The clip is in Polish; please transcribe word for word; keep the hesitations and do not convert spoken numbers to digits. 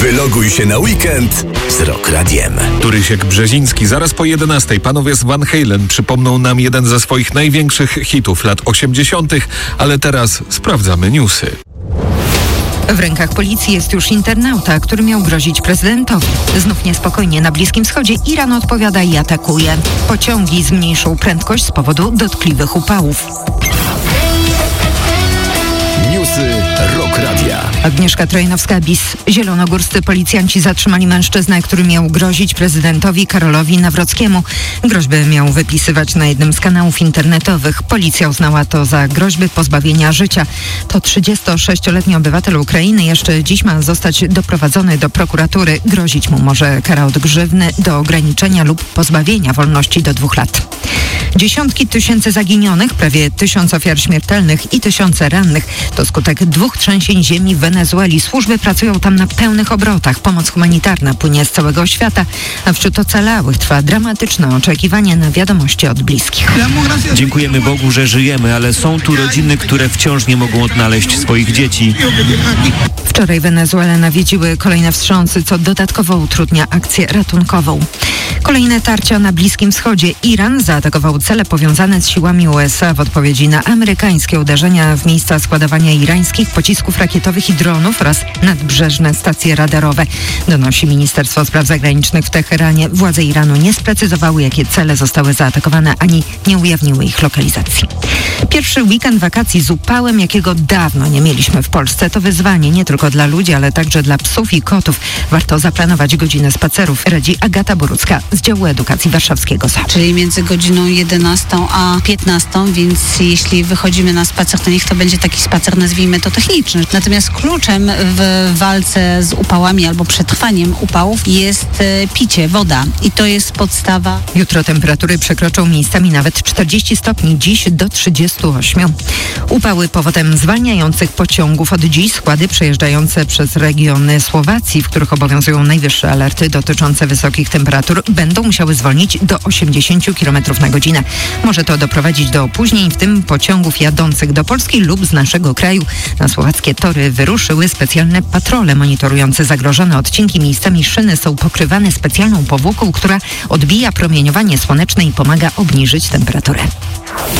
Wyloguj się na weekend z Rock Radiem. Turysiek Brzeziński. Zaraz po jedenastej panowie z Van Halen przypomną nam jeden ze swoich największych hitów lat osiemdziesiątych, ale teraz sprawdzamy newsy. W rękach policji jest już internauta, który miał grozić prezydentowi. Znów niespokojnie na Bliskim Wschodzie. Iran odpowiada i atakuje. Pociągi zmniejszą prędkość z powodu dotkliwych upałów. Newsy Rock Radia. Agnieszka Trojanowska-Bis. Zielonogórscy policjanci zatrzymali mężczyznę, który miał grozić prezydentowi Karolowi Nawrockiemu. Groźby miał wypisywać na jednym z kanałów internetowych. Policja uznała to za groźby pozbawienia życia. To trzydziestosześcioletni obywatel Ukrainy jeszcze dziś ma zostać doprowadzony do prokuratury. Grozić mu może kara od grzywny do ograniczenia lub pozbawienia wolności do dwóch lat. Dziesiątki tysięcy zaginionych, prawie tysiąc ofiar śmiertelnych i tysiące rannych. To skutek dwóch trzęsień ziemi w Wenezueli. Służby pracują tam na pełnych obrotach. Pomoc humanitarna płynie z całego świata, a wśród ocalałych trwa dramatyczne oczekiwanie na wiadomości od bliskich. Dziękujemy Bogu, że żyjemy, ale są tu rodziny, które wciąż nie mogą odnaleźć swoich dzieci. Wczoraj Wenezuelę nawiedziły kolejne wstrząsy, co dodatkowo utrudnia akcję ratunkową. Kolejne tarcia na Bliskim Wschodzie. Iran zaatakował cele powiązane z siłami U S A w odpowiedzi na amerykańskie uderzenia w miejsca składowania irańskich pocisków rakietowych i dronów oraz nadbrzeżne stacje radarowe. Donosi Ministerstwo Spraw Zagranicznych w Teheranie. Władze Iranu nie sprecyzowały, jakie cele zostały zaatakowane, ani nie ujawniły ich lokalizacji. Pierwszy weekend wakacji z upałem, jakiego dawno nie mieliśmy w Polsce. To wyzwanie nie tylko dla ludzi, ale także dla psów i kotów. Warto zaplanować godzinę spacerów, radzi Agata Borucka z działu edukacji warszawskiego S A P. Czyli między godziną jedenastą a piętnastą, więc jeśli wychodzimy na spacer, to niech to będzie taki spacer, nazwijmy to techniczny. Natomiast kluczem w walce z upałami albo przetrwaniem upałów jest picie, woda. I to jest podstawa. Jutro temperatury przekroczą miejscami nawet czterdzieści stopni, dziś do trzydziestu ośmiu. Upały powodem zwalniających pociągów. Od dziś składy przejeżdżające przez regiony Słowacji, w których obowiązują najwyższe alerty dotyczące wysokich temperatur, będą musiały zwolnić do osiemdziesięciu kilometrów na godzinę. Może to doprowadzić do opóźnień, w tym pociągów jadących do Polski lub z naszego kraju. Na słowackie tory wyruszyły specjalne patrole monitorujące zagrożone odcinki. Miejscami szyny są pokrywane specjalną powłoką, która odbija promieniowanie słoneczne i pomaga obniżyć temperaturę.